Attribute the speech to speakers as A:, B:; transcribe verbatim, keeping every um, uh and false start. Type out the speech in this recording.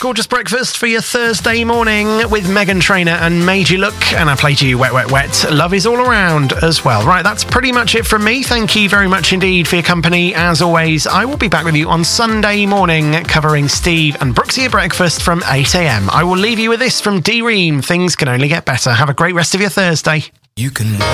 A: Gorgeous Breakfast for your Thursday morning with Meghan Trainor and Made You Look, and I played you Wet, Wet, Wet. Love is all around as well. Right, that's pretty much it from me. Thank you very much indeed for your company. As always, I will be back with you on Sunday morning covering Steve and Brooksy at breakfast from eight a.m. I will leave you with this from D Ream. Things can only get better. Have a great rest of your Thursday.
B: You can walk